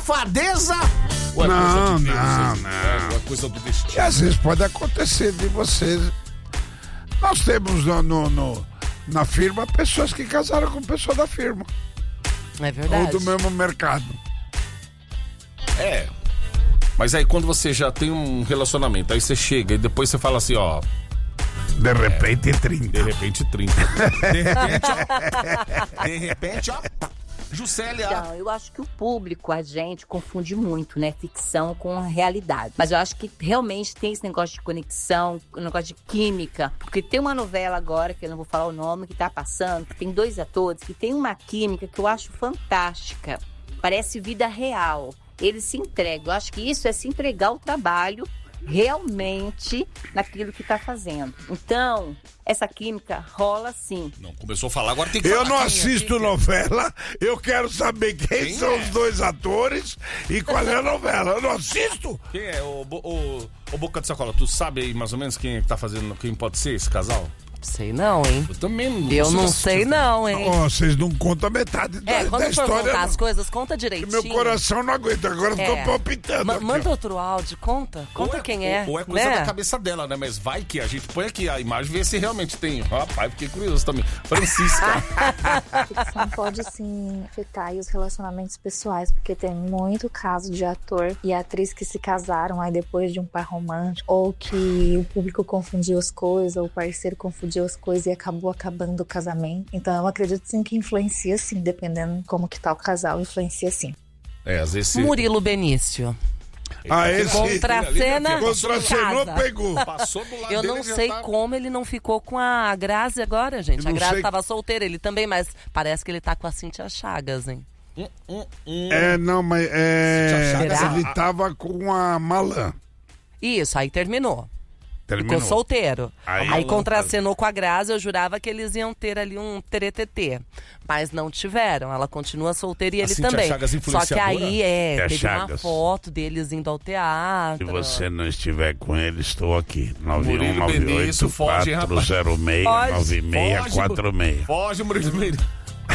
safadeza? Ou é Não, coisa de Deus, não. É coisa do destino. E às vezes pode acontecer de vocês. Nós temos na firma pessoas que casaram com pessoa da firma. É verdade. Ou do mesmo mercado. É. Mas aí quando você já tem um relacionamento, aí você chega e depois você fala assim, ó. De repente 30. De repente 30. De repente, ó. Juscelia. Então, eu acho que o público, a gente, confunde muito, né? Ficção com a realidade. Mas eu acho que realmente tem esse negócio de conexão, um negócio de química. Porque tem uma novela agora, que eu não vou falar o nome, que tá passando, que tem 2 atores, que tem uma química que eu acho fantástica. Parece vida real. Eles se entregam. Eu acho que isso é se entregar ao trabalho realmente naquilo que tá fazendo. Então, essa química rola sim. Não, começou a falar, agora tem que Eu falar. não assisto novela, eu quero saber quem são os 2 atores e qual é a novela. Eu não assisto. Quem é? O Boca de Sacola, tu sabe aí mais ou menos quem tá fazendo, quem pode ser esse casal? Sei não, hein? Eu também não. Eu não sei não, hein? Ó, vocês não contam metade da Quando for história. contar não. as coisas, conta direitinho. Meu coração não aguenta, agora ficou palpitando. aqui, Manda ó. outro áudio, conta quem é. Ou é coisa né? da cabeça dela, né? Mas vai que a gente põe aqui a imagem e vê se realmente tem. Rapaz, fiquei curioso também. Francisca. A ficção pode sim afetar aí os relacionamentos pessoais, porque tem muito caso de ator e atriz que se casaram aí depois de um par romântico, ou que o público confundiu as coisas, ou o parceiro confundiu as coisas e acabou acabando o casamento. Então eu acredito sim que influencia sim, dependendo como que tá o casal, influencia sim. Às vezes. Murilo Benício. Esse Contracena contracenou, pegou. Passou do lado Eu dele, não já sei tá... como ele não ficou com a Grazi agora, gente. Eu A não Grazi sei. tava solteira, ele também, mas parece que ele tá com a Cíntia Chagas, hein? Não, mas Será? ele tava com a Malan. Isso, aí terminou. Terminou. Ficou solteiro. Aí- Aí contracenou com a Grazi, eu jurava que eles iam ter ali um teretetê. Mas não tiveram. Ela continua solteira e ele Cíntia também. Chagas Só que influenciadora? aí teve Chagas. uma foto deles indo ao Se teatro. você não estiver com ele, estou aqui. Murilo Benício, foge, hein, rapaz? 9198-406-9646. Foge, Murilo Benício.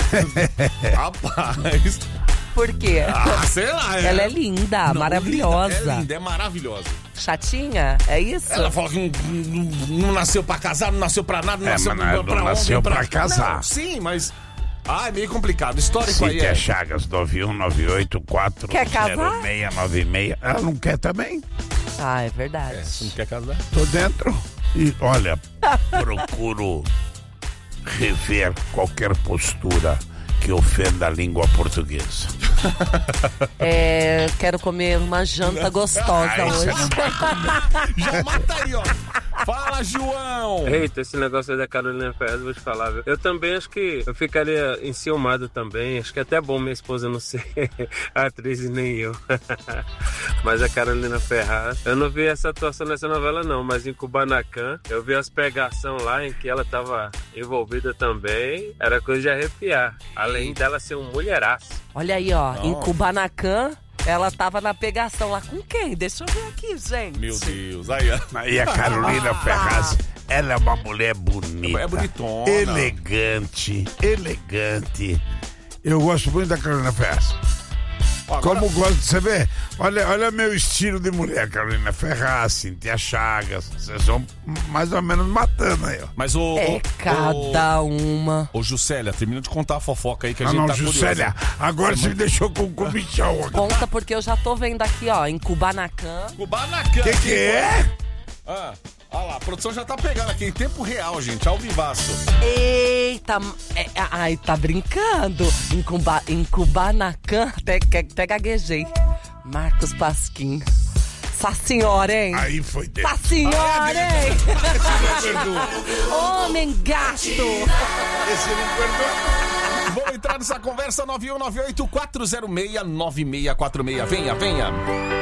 Rapaz. Por quê? Sei lá. Ela é linda, Não, maravilhosa. É linda, é maravilhosa. Chatinha? É isso? Ela fala que não nasceu pra casar, não nasceu pra nada, não nasceu mas não pra nasceu homem, pra casar. Não, sim, mas... é meio complicado. Histórico aí Cíntia é... Chagas, 9198-40696. Quer casar? Ela não quer também? Ah, é verdade. Você não quer casar? Tô dentro. E olha, procuro rever qualquer postura que ofenda a língua portuguesa. Quero comer uma janta gostosa Ai, você hoje. Já mata aí, ó. Fala, João. Eita, esse negócio aí da Carolina Ferraz, vou te falar, viu? Eu também acho que eu ficaria enciumado também. Acho que é até bom minha esposa não ser atriz e nem eu. Mas a Carolina Ferraz, eu não vi essa atuação nessa novela não, mas em Kubanacan, eu vi as pegação lá em que ela tava envolvida também. Era coisa de arrepiar. Além dela ser um mulheraço. Olha aí, ó. Em Kubanacan, ela tava na pegação lá com quem? Deixa eu ver aqui, gente. Meu Deus, aí, ó. E a Carolina Ferraz, ela é uma mulher bonita. É bonitona. Elegante. Eu gosto muito da Carolina Ferraz. Agora... Como gosto de você ver? Olha meu estilo de mulher, Carolina Ferraz, Cíntia Chagas. Vocês vão mais ou menos matando aí, ó. Mas cada uma. Ô, Juscelia, termina de contar a fofoca aí que a Não, gente não, tá Juscelia, curioso. agora você me deixou com o comichão aqui. Conta porque eu já tô vendo aqui, ó, em Kubanacan. Kubanacan. Que é? Olha lá, a produção já tá pegando aqui em tempo real, gente, ao vivaço. Eita, ai, tá brincando. Em Kubanacan, até gaguejei. Marcos Pasquim. Essa senhora, hein? Aí foi dentro. Essa senhora, hein? Homem gato. Esse não perdoa. Vamos entrar nessa conversa 9198-406-9646. Venha.